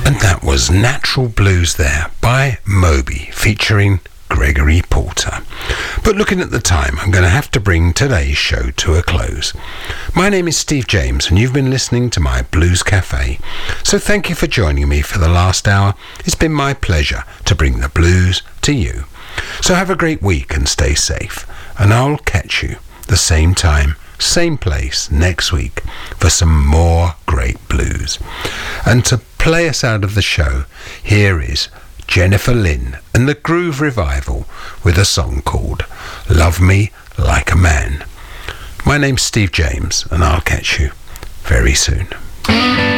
And that was Natural Blues there by Moby featuring Gregory Porter. But looking at the time, I'm going to have to bring today's show to a close. My name is Steve James and you've been listening to my Blues Cafe. So thank you for joining me for the last hour. It's been my pleasure to bring the blues to you. So have a great week and stay safe. And I'll catch you the same time, same place next week for some more great blues. And to play us out of the show, here is Jennifer Lynn and the Groove Revival with a song called Love Me Like a Man. My name's Steve James and I'll catch you very soon.